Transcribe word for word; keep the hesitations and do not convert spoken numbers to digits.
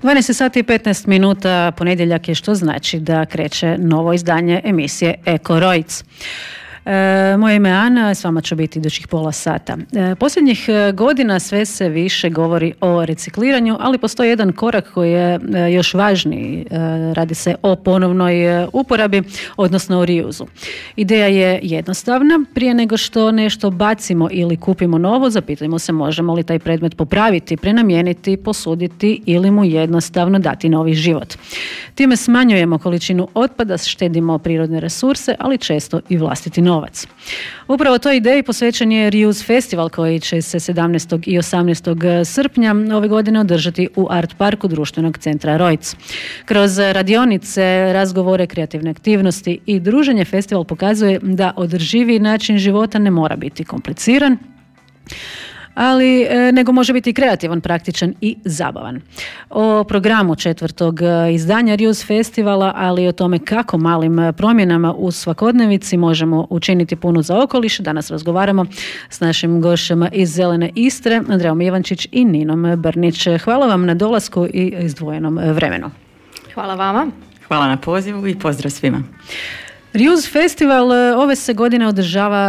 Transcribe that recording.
dvanaest sati i petnaest minuta, ponedjeljak je, što znači da kreće novo izdanje emisije Eko Rojc. E, moje ime je Ana, s vama ću biti idućih pola sata. E, posljednjih godina sve se više govori o recikliranju, ali postoji jedan korak koji je e, još važniji. E, radi se o ponovnoj e, uporabi, odnosno o riuzu. Ideja je jednostavna. Prije nego što nešto bacimo ili kupimo novo, zapitajmo se možemo li taj predmet popraviti, prenamijeniti, posuditi ili mu jednostavno dati novi život. Time smanjujemo količinu otpada, štedimo prirodne resurse, ali često i vlastiti novac. Upravo toj ideji posvećen je Reuse Festival koji će se sedamnaestog i osamnaestog srpnja ove godine održati u Art Parku društvenog centra Rojc. Kroz radionice, razgovore, kreativne aktivnosti i druženje festival pokazuje da održivi način života ne mora biti kompliciran, ali e, nego može biti kreativan, praktičan i zabavan. O programu četvrtog izdanja Reuse Festivala, ali i o tome kako malim promjenama u svakodnevici možemo učiniti puno za okoliš, danas razgovaramo s našim gošćama iz Zelene Istre, Andrejom Ivančić i Ninom Brnić. Hvala vam na dolasku i izdvojenom vremenu. Hvala vama. Hvala na pozivu i pozdrav svima. Reuse Festival ove se godine održava